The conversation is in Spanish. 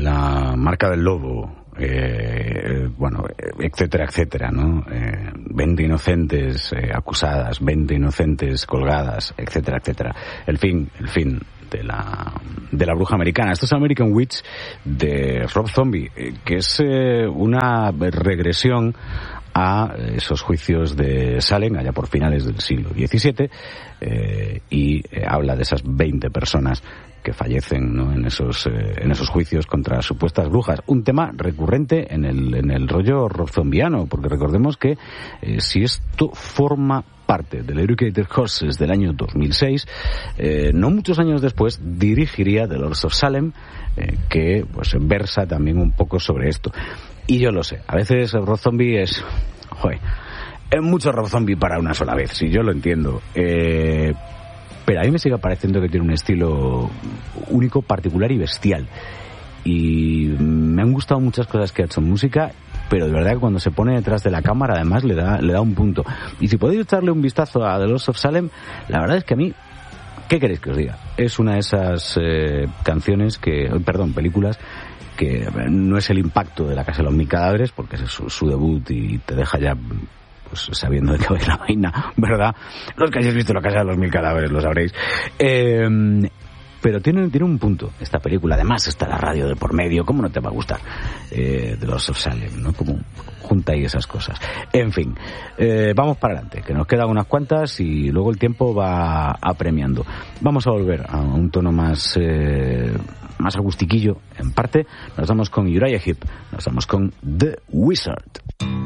La marca del lobo, bueno, etcétera, etcétera, ¿no? 20 inocentes acusadas, 20 inocentes colgadas, etcétera, etcétera. El fin de la bruja americana. Esto es American Witch de Rob Zombie, que es una regresión a esos juicios de Salem allá por finales del siglo XVII, y habla de esas 20 personas que fallecen, ¿no?, en esos juicios contra supuestas brujas. Un tema recurrente en el rollo robzombiano, porque recordemos que si esto forma parte del Educated Horses del año 2006, no muchos años después dirigiría The Lords of Salem, que pues versa también un poco sobre esto. Y yo lo sé, a veces el Rob Zombie es mucho Rob Zombie para una sola vez, sí, yo lo entiendo, pero a mí me sigue pareciendo que tiene un estilo único, particular y bestial. Y me han gustado muchas cosas que ha hecho en música, pero de verdad que cuando se pone detrás de la cámara además le da un punto. Y si podéis echarle un vistazo a The Lords of Salem, la verdad es que a mí, ¿qué queréis que os diga? Es una de esas películas que no es el impacto de La Casa de los Mil Cadáveres, porque es su debut y te deja ya pues sabiendo de qué va la vaina, ¿verdad? Los que hayáis visto La Casa de los Mil Cadáveres lo sabréis. Pero tiene un punto esta película. Además está la radio de por medio. ¿Cómo no te va a gustar The Lords of Salem, ¿no? Como junta ahí esas cosas. En fin, vamos para adelante, que nos quedan unas cuantas y luego el tiempo va apremiando. Vamos a volver a un tono más agustiquillo, en parte. Nos vamos con Uriah Heep, nos vamos con The Wizard.